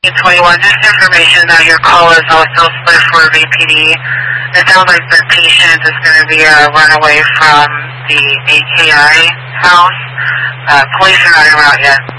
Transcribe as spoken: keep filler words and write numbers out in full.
twenty-one, just information that your call is also split for V P D. It sounds like the patient is going to be a runaway from the A K I house. Uh, police are not even out yet.